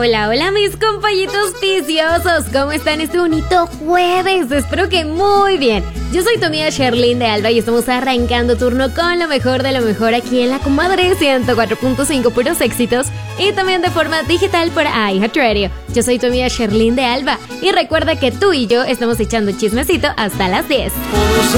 Hola, hola mis compañitos viciosos, ¿cómo están este bonito jueves? Espero que muy bien. Yo soy tu amiga Sherlyn de Alba y estamos arrancando turno con lo mejor de lo mejor aquí en La Comadre 104.5 puros éxitos y también de forma digital por iHeartRadio. Yo soy tu amiga Sherlyn de Alba y recuerda que tú y yo estamos echando chismecito hasta las 10.